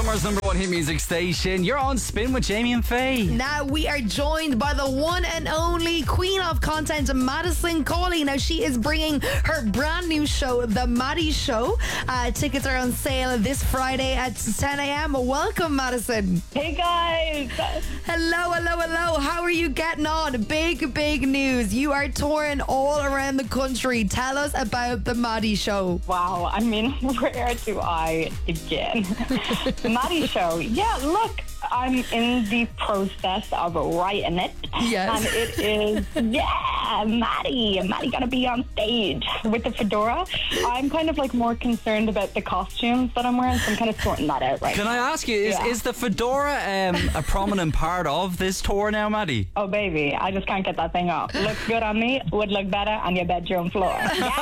Summer's number one hit music station. You're on Spin with Jamie and Faye. Now we are joined by the one and only queen of content, Madison Cawley. Now she is bringing her brand new show, The Maddie Show. Tickets are on sale this Friday at 10 a.m. Welcome, Madison. Hey guys. Hello. How are you getting on? Big news. You are touring all around the country. Tell us about The Maddie Show. Wow, I mean, where do I begin? The Maddie Show. Yeah, look, I'm in the process of writing it. Yes. And it is, Maddie gonna be on stage with the fedora. I'm kind of like more concerned about the costumes that I'm wearing, so I'm kind of sorting that out right Can now. I ask you, is the fedora a prominent part of this tour now, Maddie? Oh baby, I just can't get that thing off. Looks good on me, would look better on your bedroom floor.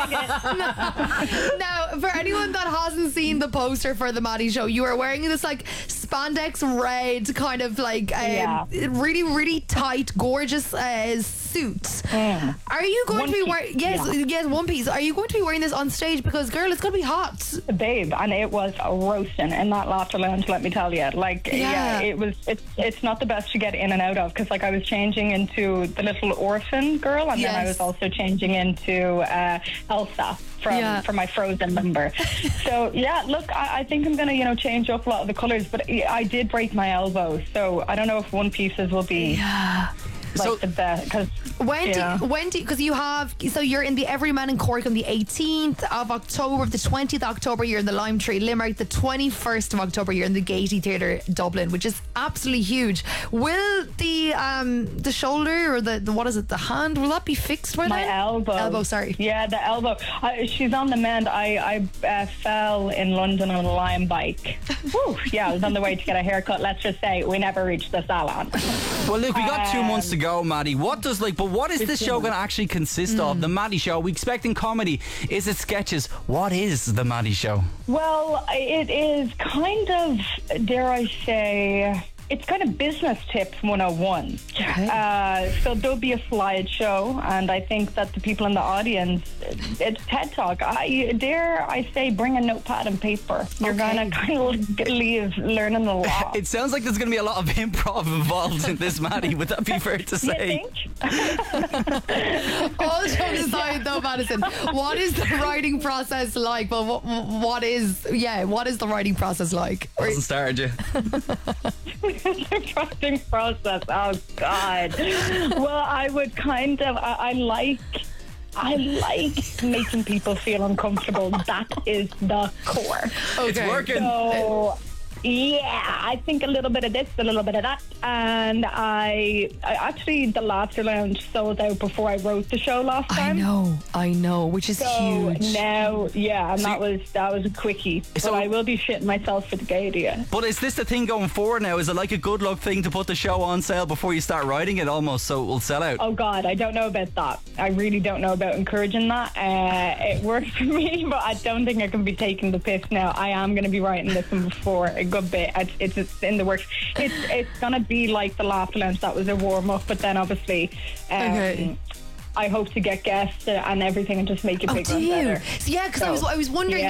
Now, for anyone that hasn't seen the poster for The Maddie Show, you are wearing this like spandex red kind of like really tight, gorgeous suit. Are you going to be wearing yes, one piece? Are you going to be wearing this on stage? Because girl, it's going to be hot, babe. And it was a roasting in that laughter lounge, let me tell you. Like, it's not the best to get in and out of, because like I was changing into the little orphan girl, and then I was also changing into Elsa from my Frozen number. So look, I think I'm gonna change up a lot of the colours, but I did break my elbow, so I don't know if one pieces will be the best. Because because you're in the Everyman in Cork on the 18th of October, the 20th of October you're in the Lime Tree Limerick, the 21st of October you're in the Gaiety Theatre Dublin, which is absolutely huge. Will the shoulder or the what is it, the hand, will that be fixed by my elbow? Sorry. Yeah, the elbow. She's on the mend. I fell in London on a Lion bike. Woo, I was on the way to get a haircut. Let's just say we never reached the salon. Well, look, we got 2 months to go, Maddie. What is this show going to actually consist of? The Maddie Show. Are we expecting comedy? Is it sketches? What is The Maddie Show? Well, it is kind of, dare I say, it's kind of business tips 101. Okay. So there'll be a slideshow, and I think that the people in the audience, it's TED Talk. I say bring a notepad and paper. You're going to kind of leave learning a lot. It sounds like there's going to be a lot of improv involved in this, Maddie. Would that be fair to say? You think? All jokes aside though, Madison, what is the writing process like? Well, what is the writing process like? Hasn't started yet. The writing process. Oh God. Well, I would kind of. I like making people feel uncomfortable. That is the core. Okay. It's working. So, I think a little bit of this, a little bit of that, and I actually, the Laughter Lounge sold out before I wrote the show last time. I know, which is huge. Now, and that was a quickie. So I will be shitting myself for the Gaiety. But is this the thing going forward now? Is it like a good luck thing to put the show on sale before you start writing it, almost, so it will sell out? Oh God, I don't know about that. I really don't know about encouraging that. It worked for me, but I don't think I can be taking the piss now. I am going to be writing this one before a good bit. It's in the works. It's going to be like the Laughter Lounge. That was a warm up, but then obviously I hope to get guests and everything and just make it bigger and better. So, because I was wondering,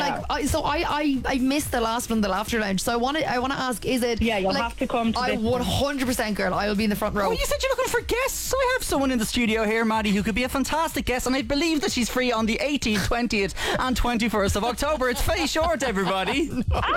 I missed the last one, the Laughter Lounge. So I want to ask, is it? Yeah, you'll have to come to this 100%, girl. I will be in the front row. Oh, you said you're looking for guests. I have someone in the studio here, Maddie, who could be a fantastic guest, and I believe that she's free on the 18th, 20th, and 21st of October. It's Faye Short, everybody.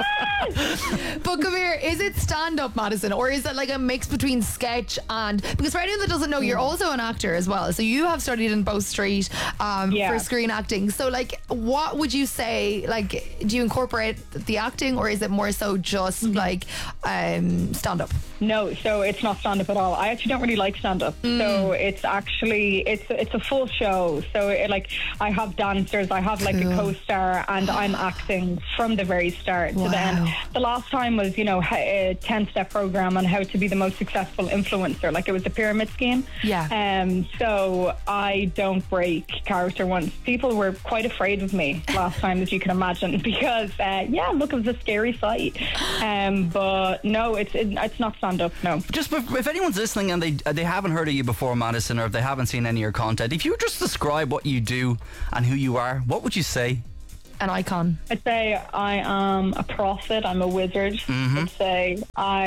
But come here, is it stand-up, Madison, or is it like a mix between sketch and? Because for anyone that doesn't know, you're also an actor as well. So you have studied in Bow Street for screen acting. So like, what would you say, like, do you incorporate the acting, or is it more so just like stand-up? No, so it's not stand-up at all. I actually don't really like stand-up. So it's actually it's a full show. So I have dancers, I have like a co-star, and I'm acting from the very start to the end. The last time was a 10-step program on how to be the most successful influencer. Like, it was a pyramid scheme. So I don't break character once. People were quite afraid of me last time, as you can imagine, because look, it was a scary sight. But no, it's not stand-up. No. Just if anyone's listening and they haven't heard of you before, Madison, or if they haven't seen any of your content, if you just describe what you do and who you are, what would you say? an icon? I'd say I am a prophet. I'm a wizard. I'd say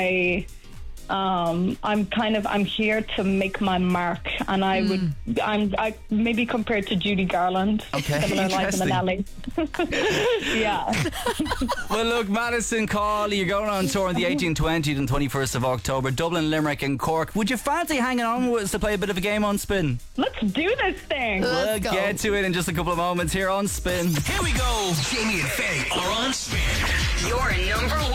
I'm here to make my mark, and I maybe compared to Judy Garland. Okay, similar like Manelli. Yeah. Well, look, Madison Cawley, you're going on tour on the 18th, 20th and 21st of October, Dublin, Limerick and Cork. Would you fancy hanging on with us to play a bit of a game on Spin? Let's do this thing. We'll get to it in just a couple of moments here on Spin. Here we go. Jamie and Faye are on Spin. Your number one